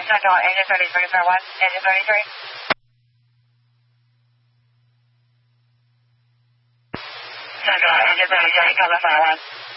Central, engine 33, sir, 1, engine 33. Central, engine 33, cover fire 1.